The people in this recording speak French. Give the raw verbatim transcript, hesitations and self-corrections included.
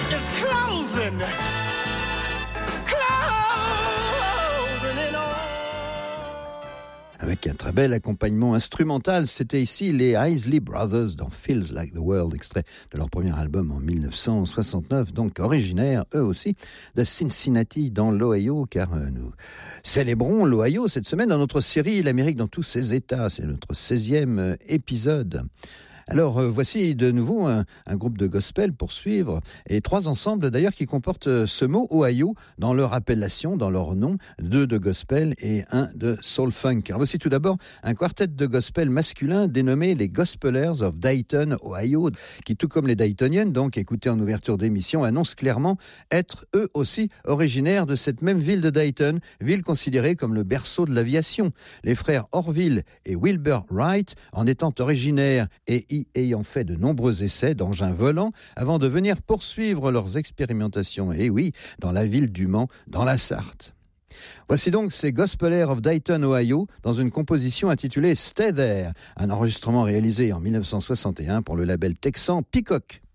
is closing, closing in on. Avec un très bel accompagnement instrumental, c'était ici les Isley Brothers dans Feels Like the World, extrait de leur premier album en dix-neuf cent soixante-neuf, donc originaires eux aussi de Cincinnati dans l'Ohio, car nous célébrons l'Ohio cette semaine dans notre série L'Amérique dans tous ses états, c'est notre seizième épisode. Alors euh, voici de nouveau un, un groupe de gospel pour suivre, et trois ensembles d'ailleurs qui comportent ce mot Ohio dans leur appellation, dans leur nom, deux de gospel et un de soul funk. Alors voici tout d'abord un quartet de gospel masculin dénommé les Gospelers of Dayton, Ohio, qui tout comme les Daytoniennes, donc écoutés en ouverture d'émission, annoncent clairement être eux aussi originaires de cette même ville de Dayton, ville considérée comme le berceau de l'aviation. Les frères Orville et Wilbur Wright en étant originaires et y ayant fait de nombreux essais d'engins volants avant de venir poursuivre leurs expérimentations, et oui, dans la ville du Mans, dans la Sarthe. Voici donc ces Gospelers of Dayton, Ohio, dans une composition intitulée Stay There, un enregistrement réalisé en dix-neuf cent soixante et un pour le label texan Peacock.